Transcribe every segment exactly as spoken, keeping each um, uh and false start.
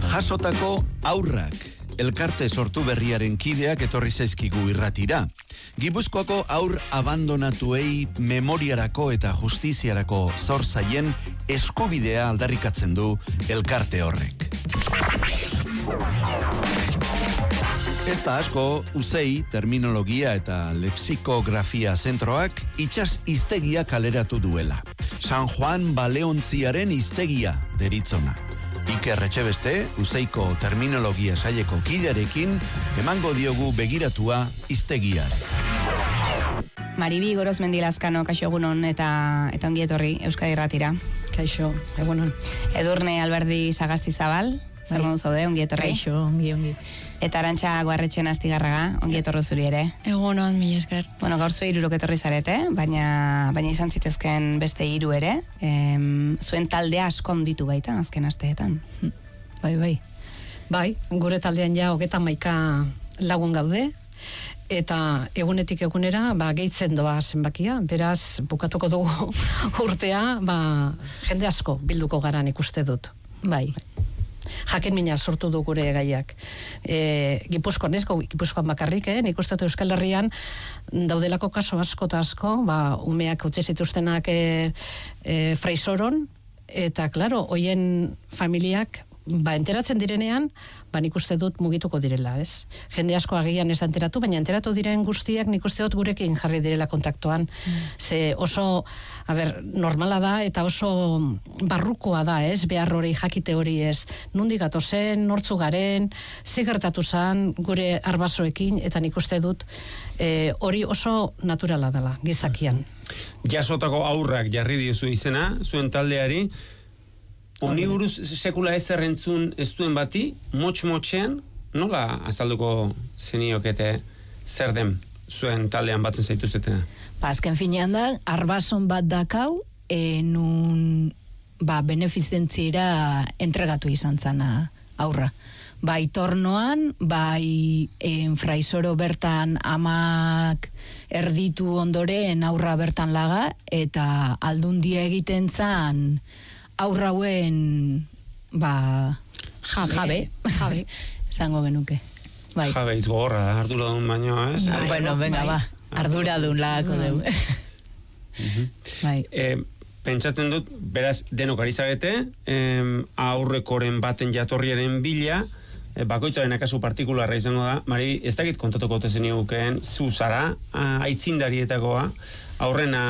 Jasotako aurrak, elkarte sortu berriaren kideak etorri zaizkigu irratira. Gipuzkoako aur abandonatuei memoriarako eta justiziarako zor zaien eskubidea aldarrikatzen du elkarte horrek. Ez da asko, uzei, terminologia eta lexikografia zentroak itxas hiztegia kaleratu duela. San Juan Baleontziaren hiztegia deritzona. Iker Etxebeste, uzeiko terminologia saileko kidearekin, emango diogu begiratua hiztegia. Maribi Gorozmendi Lazkano, kaixo egunon eta, eta ongi etorri Euskadi Irratira. Kaixo, egunon. Edurne Alberdi Sagasti-Zabal, zer modu zaude, ongi etorri. Kaixo, ongi, ongi. Eta Arantxa Guarretxen Astigarraga, ongi etorri zuri ere. Egunon, mila esker. Bueno, gaur zu hirurok etorri zarete, baina, baina izan zitezken beste hiru ere. Em, zuen taldea askon ditu baita, azken asteetan. Bai, bai. Bai, gure taldean ja hogeita hamaika lagun gaude, eta egunetik egunera ba, gehitzen doa zenbakia, beraz bukatuko dugu urtea, ba, jende asko bilduko gara nik uste dut. Bai. Jaken mina sortu du gure gaiak. E, Gipuzkoan ez, Gipuzkoan bakarrik, eh? Nik uste dut Euskal Herrian daudelako kaso asko eta asko, ba, umeak utzi zituztenak e, e, Fraisoron, eta, klaro, hoien familiak ba, enteratzen direnean, ba, nik uste dut mugituko direla, ez? Jende asko agian ez da enteratu, baina enteratu diren guztiak nik uste dut gurekin jarri direla kontaktuan. Mm. Ze oso, a ber, normala da eta oso barrukoa da, ez? Behar hori, jakite hori, ez? Nondik gatozen, nortzu garen, ze gertatu zen gure arbasoekin, eta nik uste dut e, hori oso naturala dela, gizakian. Jasotako aurrak jarri diozu izena, zuen taldeari, honi buruz sekula ez errentzun ez duen bati, motx-motxean, nola azalduko zeniokete zer den zuen taldean batzen zaituztetena? Ba, azken finean da, arbason bat dakau, e, nun ba, benefizentzira entregatu izan zana aurra. Bai tornoan, bai en Fraisoro bertan amak erditu ondoren aurra bertan laga, eta aldundia egiten zan aurrauen ba, jabe, jabe, jabe. Zango genuke. Bai. Jabe itz gogorra da, arduradun baino, ez? Bai, bueno, venga, bai. Ba, arduradun lagako bai. Dugu. Uh-huh. Bai. E, pentsatzen dut, beraz, denok ari zagete, em, aurrekoren baten jatorriaren bila, e, bakoitzaren akazu partikularra izango da. Mari, ez dakit kontatuko otezen igukeen, zu zara, aitzindarietakoa, aurrena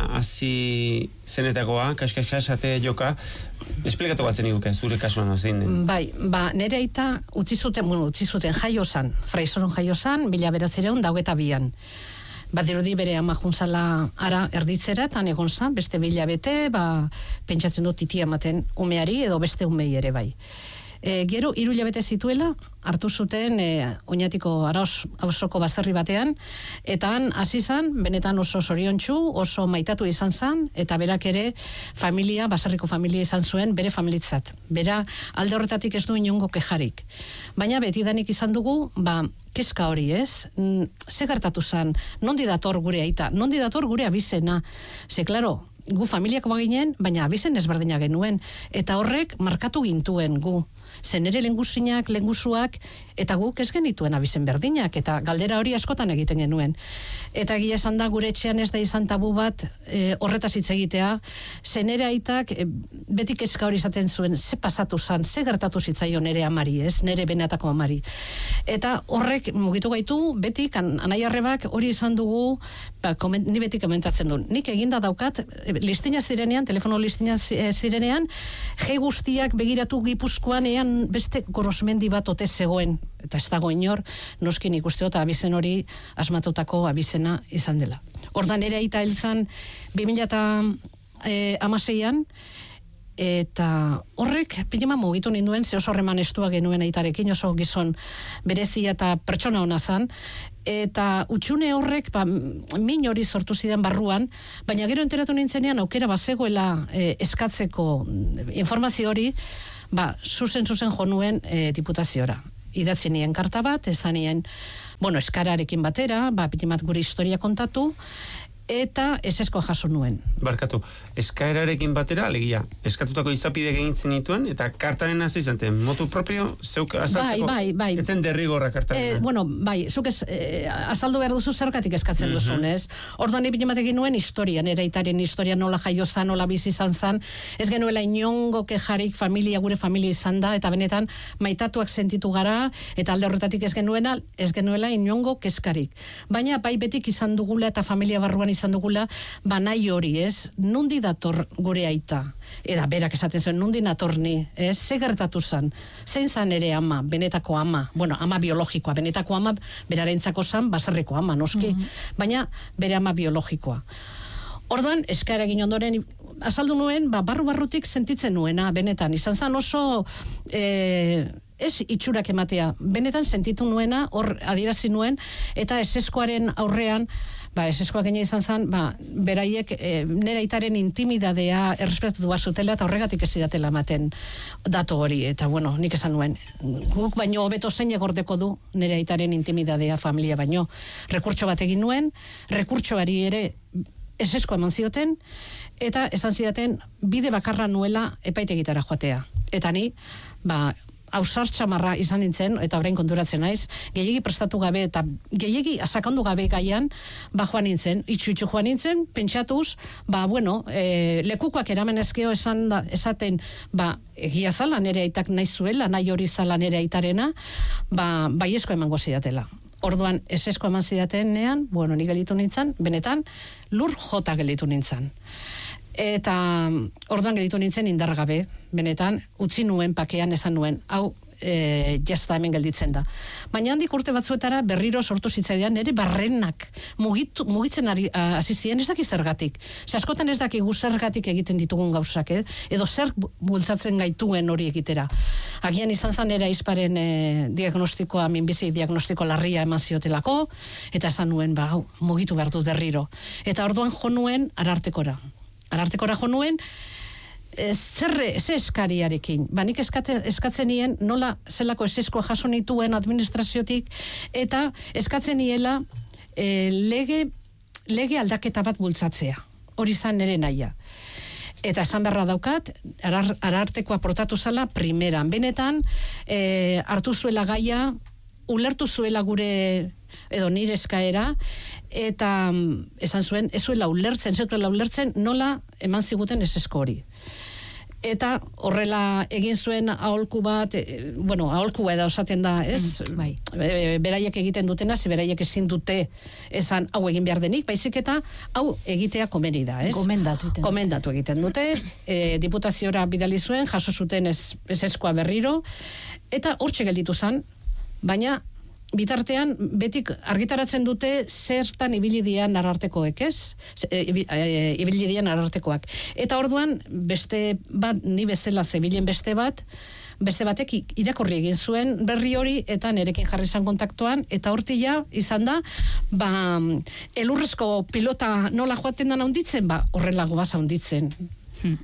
hasi zenetakoa, kas-kas-kasate joka, esplikatu batzen iguke, zure kasuan zein den. Bai, ba, nere aita utzi zuten, bueno, utzi zuten jaio zan, Fraisoron jaio zan, mila beratzireun daugeta bian. Badirudi bere ama juntzala ara erditzera, eta egon zan, beste bila bete, ba, pentsatzen dut titia ematen umeari, edo beste umei ere bai. E, gero, hiru hilabete zituela, hartu zuten e, Oñatiko Arauz auzoko bazterri batean, eta han hasi zan, benetan oso zoriontsu, oso maitatu izan zan, eta berak ere familia, baserriko familia izan zuen, bere familitzat. Bera, alde horretatik ez du inongo kejarik. Baina betidanik izan dugu, ba, keska hori, ez? Ze gertatu zan, nondi dator gure aita, nondi dator gure abizena. Ze, klaro, gu familiako baginen, baina abizen ezberdina genuen, eta horrek markatu gintuen gu. Zen ere lenguzinak, lenguzuak, eta guk ez genituen abizen berdinak, eta galdera hori askotan egiten genuen. Eta egia esan da, gure etxean ez da izan tabu bat e, horretaz hitz egitea, zen ere aitak e, beti kezka hori izaten zuen, ze pasatu zan, ze gertatu zitzaion nere amari, ez, nere benetako amari. Eta horrek mugitu gaitu, beti, kan, anai arrebak hori izan dugu, ba, komen, ni beti komentatzen du. Nik eginda daukat, listina zirenean, telefono listina zirenean, jei guztiak begiratu Gipuzkoan ean beste Gorosmendi bat ote zegoen, eta ez dago inor, noskin ikuste eta abizen hori asmatutako abizena izan dela. Ordan ere aita hilzan bi mila hamaseian, eta horrek pilema mugitu ninduen, ze oso horreman estua genuen aitarekin, oso gizon berezia eta pertsona hona zan, eta utxune horrek ba, min hori sortu zidan barruan, baina gero enteratu nintzenean aukera bazegoela e, eskatzeko informazio hori, ba, zuzen-zuzen jo nuen e, diputaziora. Idatzi nien karta bat, esan nien, bueno, eskararekin batera, ba, pitimat gure historia kontatu, eta esesko jaso nuen. Barkatu, eskaerarekin batera, alegia, eskatutako izapide gehintzen dituen, eta kartaren hasi zanten, motu propio, zeuk azaltzeko, bai, bai, bai. etzen derrigorra kartaren. E, bueno, bai, zuk ez, e, azaldu behar duzu zergatik eskatzen mm -hmm. duzun, ez? Orduan ipin batekin nuen historia, nire aitaren historia nola jaio zan, nola bizi izan zan, ez genuela inongo kejarik familia, gure familia izan da, eta benetan maitatuak sentitu gara, eta alde horretatik ez genuena, ez genuela inongo keskarik. Baina bai betik izan dugula, eta familia barruan izan dugula, ba nahi hori, ez? Nundi dator gure aita? Eda, berak esaten zuen, nundi nator ni? Ez? Ze gertatu zan? Zein zan ere ama, benetako ama? Bueno, ama biologikoa, benetako ama, berarentzako zan, baserriko ama, noski? Mm -hmm. Baina, bere ama biologikoa. Orduan, eskaera egin ondoren, azaldu nuen, ba, barru-barrutik sentitzen nuena, benetan. Izan zan oso... E, ez itxurak ematea, benetan sentitu nuena, hor adierazi nuen, eta eseskoaren aurrean, ba, eseskoak gaina izan zen, ba, beraiek e, nera aitaren intimidadea errespetua zutela, eta horregatik ez zidatela ematen datu hori, eta bueno, nik esan nuen, guk baino hobeto zein gordeko du nera aitaren intimidadea familia baino. Rekurtso bat egin nuen, rekurtsoari ere esesko eman zioten, eta esan zidaten bide bakarra nuela epaitegitara joatea. Eta ni, ba, ausartxamarra izan nintzen, eta orain konturatzen naiz, gehiegi prestatu gabe, eta gehiegi asakondu gabe gaian, ba joan nintzen, itxu-itxu joan nintzen, pentsatuz, ba, bueno, e, lekukoak eramen ezkeo esan da, esaten, ba, egia zala nere aitak nahi zuela, nahi hori zala nere aitarena, ba, baiesko emango zidatela. Orduan, esesko eman zidatenean, bueno, ni gelditu nintzen, benetan, lur jota gelditu nintzen. Eta orduan gelditu nintzen indargabe, benetan, utzi nuen pakean esan nuen, hau e, jazta hemen gelditzen da. Baina handik urte batzuetara berriro sortu zitzaidan, nire barrenak mugitu, mugitzen ari hasi ziren, ez dakiz zergatik. Ze askotan ez dakigu zergatik egiten ditugun gauzak, eh? Edo zer bultzatzen gaituen hori egitera. Agian izan zen ere aizparen e, diagnostikoa, minbizi diagnostiko larria eman ziotelako, eta esan nuen, ba, hau, mugitu behar dut berriro. Eta orduan jo nuen Arartekora. Arartekora jo nuen, zerre, ze eskariarekin. Ba, nik eskatzen, eskatzen nien, nola zelako eseskoa jaso nituen administraziotik, eta eskatzen niela e, lege, lege aldaketa bat bultzatzea. Hori zan nire naia. Eta esan beharra daukat, arar, Arartekoa portatu zala, primeran. Benetan, e, hartu zuela gaia, ulertu zuela gure edo nire eskaera, eta esan zuen, ez zuela ulertzen, zetuela ulertzen, nola eman ziguten esesko hori. Eta horrela egin zuen aholku bat, e, bueno, aholkua edo osaten da, ez? Mm, bai. E, beraiek egiten dutena, ze beraiek ezin dute esan hau egin behar denik, baizik eta hau egitea komeni da, ez? Gomendatu egiten dute. Gomendatu egiten dute, e, diputaziora bidali zuen, jaso zuten ez, eseskoa berriro, eta hortxe gelditu zen, baina bitartean, betik argitaratzen dute zertan ibili dian Arartekoek, ez? Ibili dian Arartekoak. Eta orduan, beste bat, ni bestela zebilen beste bat, beste batek irakorri egin zuen berri hori, eta nerekin jarri izan kontaktuan, eta hortila izan da, ba, elurrezko pilota nola joaten dana hunditzen, ba, horrelago basa hunditzen. Hmm.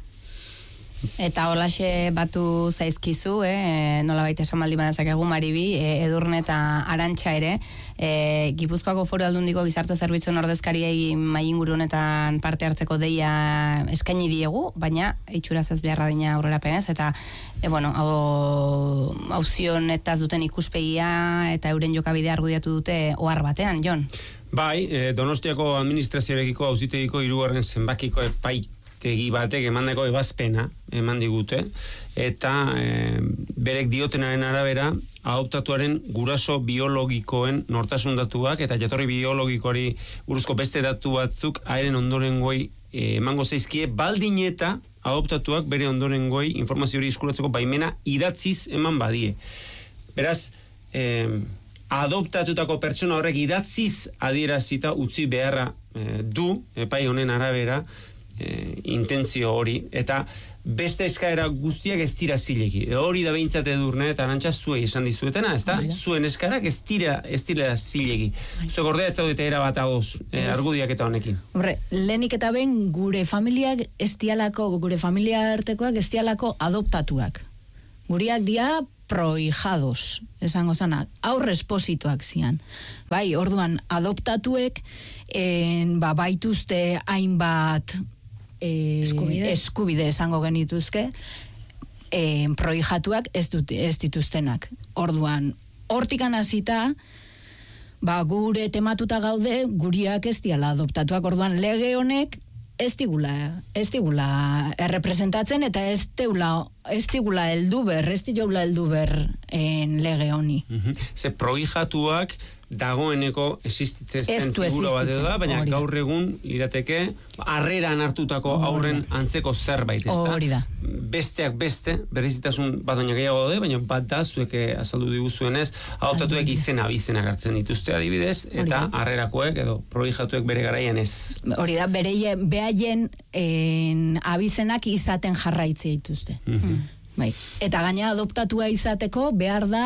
Eta holaxe batu zaizkizu, eh? Nola baita esan maldi badazakegu Maribi, eh, Edurne eta Arantxa ere, eh, Gipuzkoako Foru Aldundiko gizarte zerbitzuen ordezkariei mai inguru honetan parte hartzeko deia eskaini diegu, baina itxuraz ez beharra dina aurrerapenez, eta e, bueno, hau auzionetaz duten ikuspegia eta euren jokabidea argudiatu dute ohar batean, Jon? Bai, eh, Donostiako administrazioarekiko auzitegiko hirugarren zenbakiko epai tegi batek emandako ebazpena eman digute, eta e, berek diotenaren arabera adoptatuaren guraso biologikoen nortasun datuak eta jatorri biologikoari buruzko beste datu batzuk haren ondorengoi e, emango zaizkie, baldin eta adoptatuak bere ondorengoi informazio hori eskuratzeko baimena idatziz eman badie. Beraz, e, adoptatutako pertsona horrek idatziz adierazita utzi beharra e, du, epai honen arabera, E, intentzio hori, eta beste eskaera guztiak ez dira zilegi. E, hori da behintzat Edurne eta Arantxa zuei esan dizuetena, ez da? Zuen eskarak ez dira, ez dira zilegi. Zuek ordea ez zaudete erabat agoz e, argudiak eta honekin. Hombre, lehenik eta ben gure familiak ez dialako, gure familia artekoak ez dialako adoptatuak. Guriak dia prohijados, esango zanak, aurre espositoak zian. Bai, orduan, adoptatuek, en, ba, baituzte hainbat e, Eskubide. eskubide esango genituzke, en, prohijatuak ez, dut, ez dituztenak. Orduan, hortikan hasita, ba, gure tematuta gaude, guriak ez diala adoptatuak. Orduan, lege honek, ez digula, ez digula errepresentatzen eta ez digula, ez digula heldu ber, ez digula heldu ber en lege honi. Mhm. Ze prohijatuak dagoeneko existitzen Ez du figura bat edo da, baina existitzen, hori da. gaur egun lirateke harreran hartutako Hori da. aurren antzeko zerbait, ezta? Hori da. Besteak beste, berezitasun bat baina gehiago daude, baina bat da zuek eh, azaldu diguzuenez, adoptatuek izena bizenak hartzen dituzte adibidez, eta da. harrerakoek edo prohijatuek bere garaian ez. Hori da, bereien, behaien en, abizenak izaten jarraitzea dituzte. Mhm. Bai. Eta gaina adoptatua izateko behar da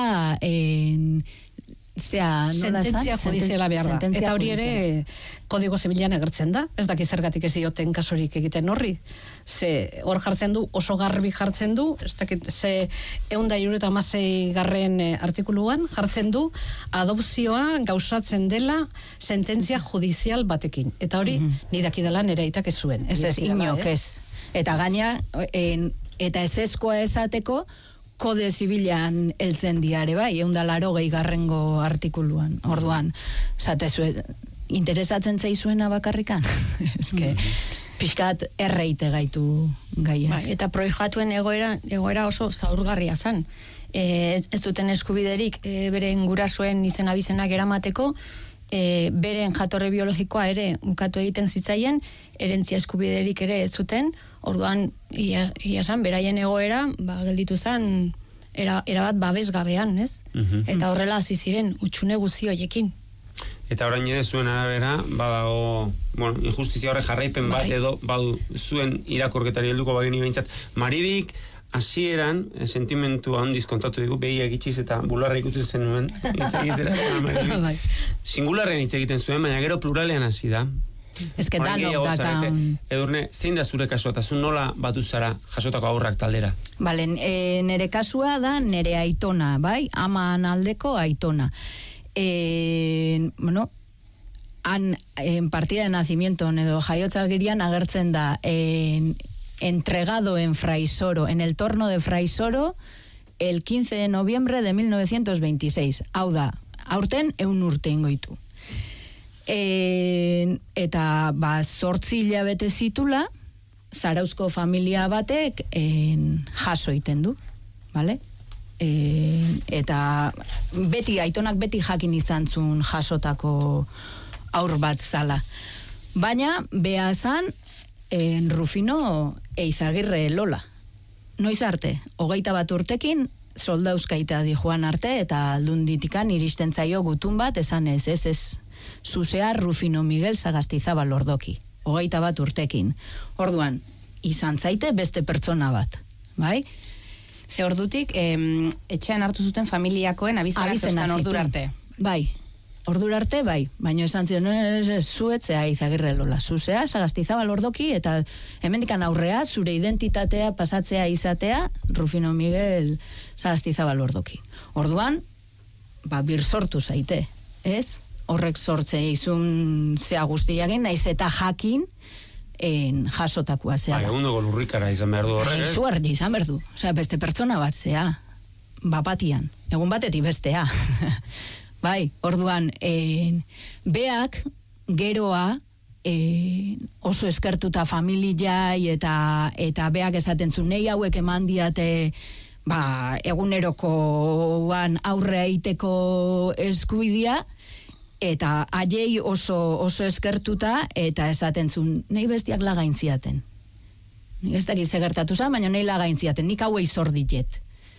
en, zea, nola esan? Sententzia judiziala behar da. Sententzia Eta hori judiziala. ere kodigo zibilean agertzen da. Ez daki zergatik ez dioten kasurik egiten horri. Ze hor jartzen du, oso garbi jartzen du, ez dakit, ze eunda irureta amasei garren eh, artikuluan jartzen du, adopzioa gauzatzen dela sententzia judizial batekin. Eta hori, mm -hmm. nidaki dela nire aitak ez zuen. Ez ez, Nidaki dela, inok eh? ez. Eta gaina, en, eta ez ezkoa esateko, kode zibilan heltzen diare, bai, eunda laro gehi garrengo artikuluan. Orduan, zatezue, interesatzen zaizuena bakarrikan? Eske, pixkat erreite gaitu gaia. Bai, eta prohijatuen egoera, egoera oso zaurgarria zen. E, ez, ez duten eskubiderik e, beren gurasoen izen abizenak eramateko, e, beren jatorre biologikoa ere ukatu egiten zitzaien, erentzia eskubiderik ere ez zuten, orduan, ia, ia esan, beraien egoera, ba, gelditu zen, era, erabat babesgabean, ez? Mhm. Eta horrela hasi ziren, utxune guzti hoiekin. Eta orain ere zuen arabera, badago, bueno, injustizia horre jarraipen bat Bai. edo, badu, zuen irakorketari helduko bageni behintzat. Maribik, hasieran, eh, sentimentu handiz kontatu digu, behiak itxiz eta bularra ikutzen zenuen, hitz egitera. Bai. Singularrean hitz egiten zuen, baina gero pluralean hasi da. Ez que Orain danok gehiago dakan... zarete. Edurne, zein da zure kasua, eta zu nola batu zara jasotako aurrak taldera? Bale, e, nere kasua da nere aitona, bai? Aman aldeko aitona. E, bueno, han, en partida de nacimiento, edo jaiotza girian agertzen da en, entregado en Fraisoro, en el torno de Fraisoro, el quince de noviembre de mil novecientos veintiséis. Hau da, aurten eun urte ingoitu. E, eta ba, zortzi hilabete zitula, Zarauzko familia batek en, jaso iten du, vale? E, eta beti, aitonak beti jakin izan zuen jasotako aur bat zala. Baina, beha zan, en Rufino Eizagirre Lola. Noiz arte, hogeita bat urtekin, soldauzkaita di joan arte, eta aldunditikan iristen zaio gutun bat, esan ez, ez, ez, zuzea Rufino Miguel Sagastizabal Ordoki. Hogeita bat urtekin. Orduan, izan zaite beste pertsona bat, bai? Ze ordutik, em, etxean hartu zuten familiakoen abizena zeuzkan ordura arte. Bai, ordura arte, bai. Baina esan zion, zuetzea Izagirre Lola. Zuzea, Sagastizabal Ordoki, eta hemendikan aurrea, zure identitatea pasatzea izatea, Rufino Miguel Sagastizabal Ordoki. Orduan, ba, bir sortu zaite, ez? Horrek sortze izun zea guztiagen, naiz eta jakin en jasotakoa zea. Bai, egun dugu lurrikara izan behar du horrek, ez? Zuer izan behar du. Osea, beste pertsona bat zea. Bapatian. Egun batetik bestea. Bai, orduan, en, beak, geroa, en, oso eskertuta familiai eta eta beak esaten zu, nei hauek eman diate ba, egunerokoan aurre eiteko eskubidia, eta haiei oso, oso eskertuta, eta esaten zuen, nahi bestiak lagain ziaten. Nik ez dakit segertatu zan, baina nahi lagain ziaten, nik hauei zor ditet.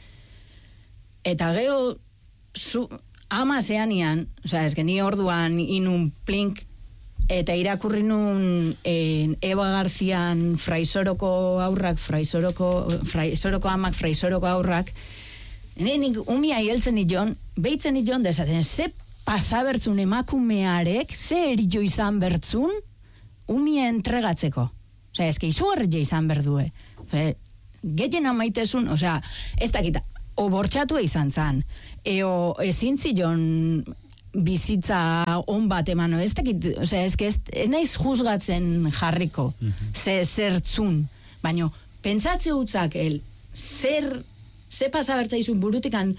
Eta geho, zu, ama zeanian, osea, ez geni orduan inun plink, eta irakurri nun en, Eva Garzian Fraisoroko aurrak, Fraisoroko, Fraisoroko amak, Fraisoroko aurrak, nik umia hieltzen nion, behitzen nion dezaten, ze pasabertzun emakumearek, ze erillo izan bertzun, umia entregatzeko. Osea, eske izugarria izan berdue. Gehien amaitezun, osea, ez dakita, o bortxatua izan zan, eo ezin zion bizitza on bat emano, ez dakit, osea, ez, ez, ez naiz juzgatzen jarriko, mm-hmm. ze zertzun, baina pentsatze utzak el, zer, ze pasabertzaizun burutikan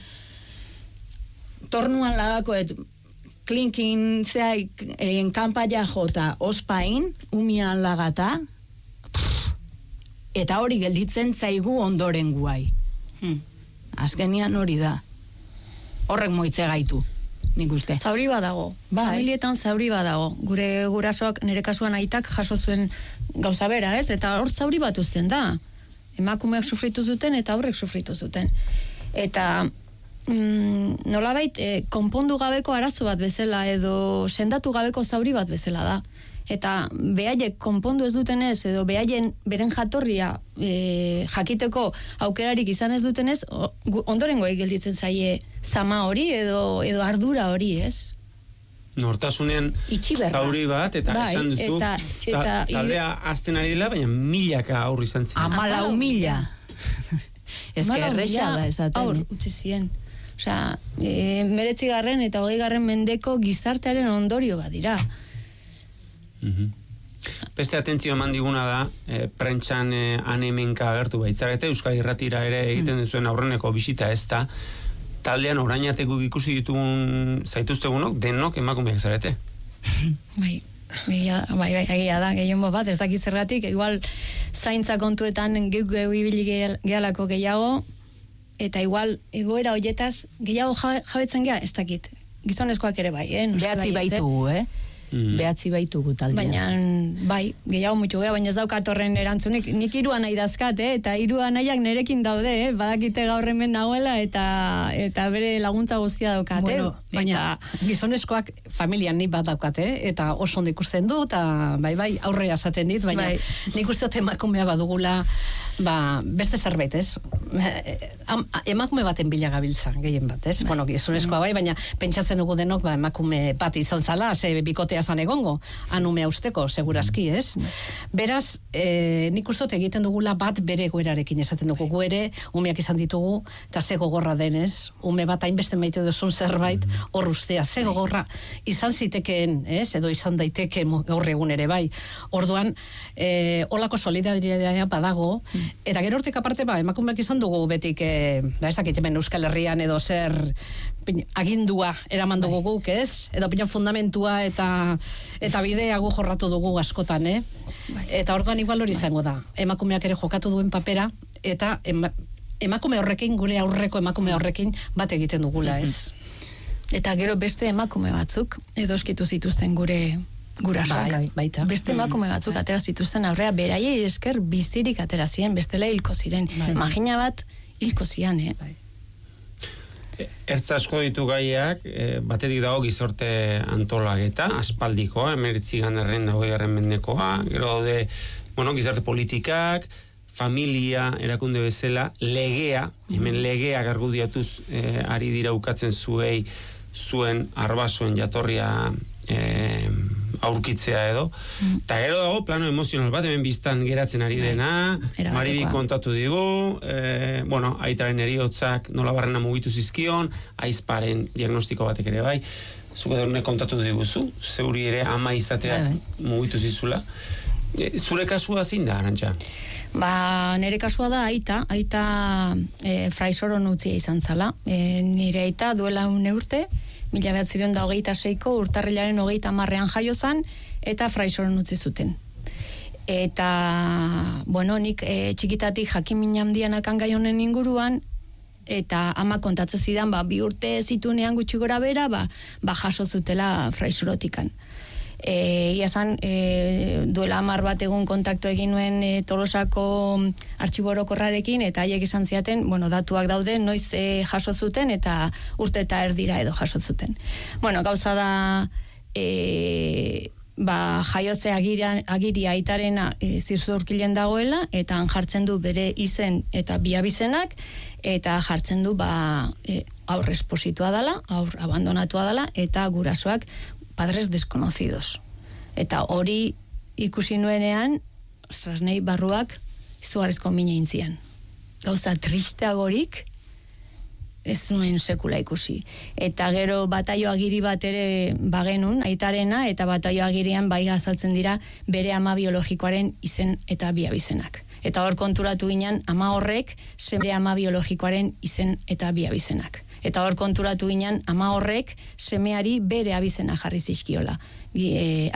tornuan lagako, et, klinkin, zea, en kanpaia jota, ospain, umian lagata, pff, eta hori gelditzen zaigu ondoren guai. Hmm. Azkenian hori da. Horrek moitze gaitu, nik uste. Zauri badago. Bai. Familietan zauri badago. Gure gurasoak, nire kasuan aitak jaso zuen gauza bera, ez? Eta hor zauri bat uzten da. Emakumeak sufritu zuten eta aurrek sufritu zuten. Eta mm, nolabait e, konpondu gabeko arazo bat bezala edo sendatu gabeko zauri bat bezala da. Eta behaiek konpondu ez dutenez edo behaien beren jatorria e, jakiteko aukerarik izan ez dutenez, ondorengoei gelditzen zaie zama hori edo edo ardura hori, ez? Nortasunean zauri bat, eta bai, esan duzu, eta, eta, ta, taldea azten ari dela, baina milaka aurri izan ziren. Amalau mila. Ez que erresa da esaten. Aur, utzi ziren. Osea, e, meretzigarren eta hogeigarren mendeko gizartearen ondorio bat dira. Mm-hmm. Beste atentzio eman diguna da, e, prentxan e, anemenka agertu baitzarete, Euskal Irratira ere egiten mm. duzuen aurreneko bisita ez da, taldean orainatek ikusi ditugun zaituztegunok, denok emakumeak zarete. Bai, bai, bai, egia da, gehiengo bat, ez dakit zergatik, igual zaintza kontuetan geuk geu ibili gehalako gehiago, eta igual egoera hoietaz gehiago jabetzen geha, ez dakit. Gizonezkoak ere bai, eh? Behatzi baitugu, eh? Mm. Behatzi baitugu taldean. Baina, bai, gehiago mutu geha, baina ez daukat horren erantzunik. Nik irua nahi dazkat, eh? Eta irua nahiak nerekin daude, eh? Badakite gaur hemen nagoela eta eta bere laguntza guztia daukat, bueno, eh? Baina, eta gizonezkoak familian nik bat daukat, eh? Eta oso ondo ikusten du, eta bai, bai, aurrea esaten dit, baina bai. Nik uste dut emakumea badugula, ba, beste zerbait, ez? Emakume baten bila gabiltza, gehien bat, ez? Bai. Bueno, gizonezkoa bai, baina pentsatzen dugu denok, ba, emakume bat izan zala, ze bikotea zan egongo, anume usteko, segurazki, ez? Beraz, e, nik uste dut egiten dugula bat bere goerarekin esaten dugu, gu ere, umeak izan ditugu, eta ze gogorra denez, ume bat hainbeste maite duzun zerbait, hor ustea, ze gogorra izan zitekeen, ez? Edo izan daiteke gaur egun ere bai. Orduan, e, olako solidaridadea badago, eta gero hortik aparte, ba, emakumeak izan dugu betik, e, da ez dakit hemen Euskal Herrian edo zer pin, agindua eraman dugu bai. Guk, ez? Edo pina fundamentua eta eta bidea gu jorratu dugu askotan, eh? Bai. Eta orduan igual hori izango da. Emakumeak ere jokatu duen papera, eta ema, emakume horrekin, gure aurreko emakume horrekin bat egiten dugula, ez? Eta gero beste emakume batzuk, edo eskitu zituzten gure gurasoak. Bai, baita. Beste emakume batzuk atera zituzten aurrea, beraiei esker bizirik atera ziren, bestela hilko ziren. Bai. Imagina bat, hilko zian, eh? Bai. Ertz asko ditu gaiak, e, batetik dago gizorte antolaketa, aspaldikoa, emeritzi ganderren dago garren mendekoa, gero daude, bueno, gizarte politikak, familia, erakunde bezala, legea, hemen legeak argudiatuz e, ari dira ukatzen zuei, zuen arbasoen jatorria e, aurkitzea edo. Eta mm. gero dago plano emozional bat, hemen biztan geratzen ari dena, Maribi kontatu digu, e, bueno, aitaren eriotzak nola barrena mugitu zizkion, aizparen diagnostiko batek ere bai, zuko edurne kontatu diguzu, zeuri ere ama izateak mugitu zizula. E, zure kasua zin da, Arantxa? Ba, nire kasua da aita, aita e, fraisoron utzia izan zala. E, nire aita duela une urte, mila behatzireun da hogeita seiko, urtarrilaren hogeita marrean jaio zan, eta fraisoron utzi zuten. Eta, bueno, nik e, txikitatik jakimin handianak gai honen inguruan, eta ama kontatzen zidan, ba, bi urte zitunean gutxi gora bera, ba, ba jaso zutela fraisorotikan. E, ia san, e, duela hamar bat egun kontaktu egin nuen e, Tolosako artxiborokorrarekin, eta haiek izan ziaten, bueno, datuak daude, noiz e, jaso zuten, eta urte eta erdira edo jaso zuten. Bueno, gauza da, e, ba, jaiotze agiria, agiria aitarena e, zirzurkilen dagoela, eta han jartzen du bere izen eta biabizenak, eta jartzen du, ba, e, aur espositua dela, aur abandonatua dela, eta gurasoak padres desconocidos. Eta hori ikusi nuenean, ostras, nahi barruak izugarrizko mina intzian. Gauza tristeagorik ez nuen sekula ikusi. Eta gero bataio agiri bat ere bagenun, aitarena, eta bataio agirian bai azaltzen dira bere ama biologikoaren izen eta bi abizenak. Eta hor konturatu ginen ama horrek seme ama biologikoaren izen eta bi abizenak. Eta hor konturatu ginen ama horrek semeari bere abizena jarri zizkiola. E,